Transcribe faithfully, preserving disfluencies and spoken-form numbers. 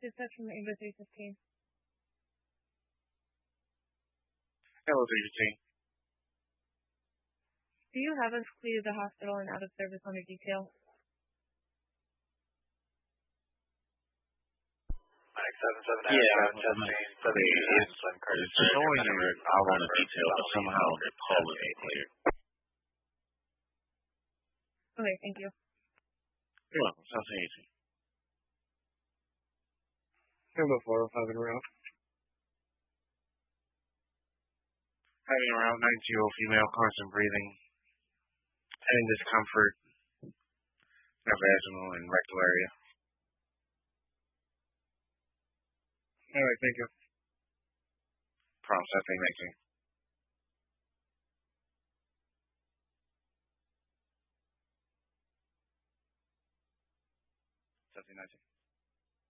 dispatch from Ava three fifteen. Hello, three fifteen. Do you have us clear the hospital and out of service on a detail? seven seven Yeah, I'm It's showing you I want a detail, but somehow they're pulling it clear. Okay, thank you. You're welcome. Sounds easy. Number four oh five in route. Having around ninety year old female, constant breathing, having discomfort, in her vaginal and rectal area. All right, thank you. Processing, making. Something nineteen.